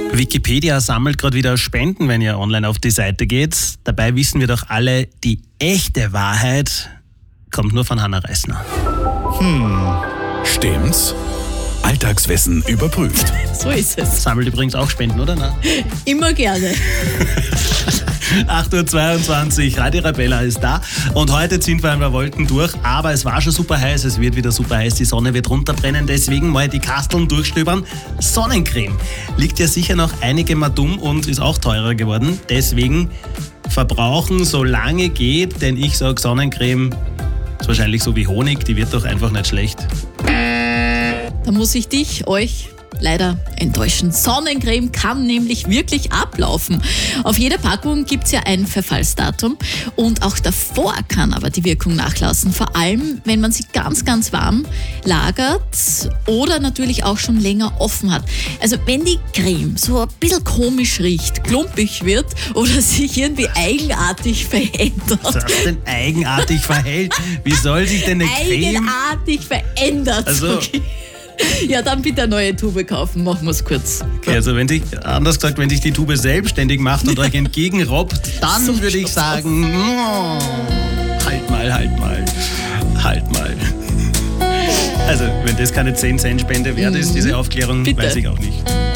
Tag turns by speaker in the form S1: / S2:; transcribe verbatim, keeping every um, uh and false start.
S1: Wikipedia sammelt gerade wieder Spenden, wenn ihr online auf die Seite geht. Dabei wissen wir doch alle, die echte Wahrheit kommt nur von Hannah Reisner.
S2: Hm, stimmt's? Alltagswissen überprüft.
S3: So ist es.
S1: Sammelt übrigens auch Spenden, oder? Na?
S3: Immer gerne.
S1: acht Uhr zweiundzwanzig, Radio Arabella ist da und heute ziehen wir einmal Wolken durch, aber es war schon super heiß, es wird wieder super heiß, die Sonne wird runterbrennen, deswegen mal die Kasteln durchstöbern. Sonnencreme liegt ja sicher noch einige Mal dumm und ist auch teurer geworden, deswegen verbrauchen solange geht, denn ich sage Sonnencreme ist wahrscheinlich so wie Honig, die wird doch einfach nicht schlecht.
S3: Da muss ich dich, euch leider enttäuschen. Sonnencreme kann nämlich wirklich ablaufen. Auf jeder Packung gibt es ja ein Verfallsdatum und auch davor kann aber die Wirkung nachlassen. Vor allem, wenn man sie ganz, ganz warm lagert oder natürlich auch schon länger offen hat. Also wenn die Creme so ein bisschen komisch riecht, klumpig wird oder sich irgendwie eigenartig verändert.
S1: Was heißt denn eigenartig verhält? Wie soll sich denn eine Creme...
S3: Eigenartig verändert.
S1: Also,
S3: okay. Ja, dann bitte eine neue Tube kaufen, machen wir es kurz.
S1: Okay, also wenn dich, anders gesagt, wenn dich die Tube selbstständig macht und euch entgegenrobbt, dann
S3: So
S1: würde ich
S3: schaut's
S1: sagen, oh, halt mal, halt mal, halt mal. Also, wenn das keine zehn Cent Spende wert ist, diese Aufklärung,
S3: Bitte.
S1: weiß ich auch nicht.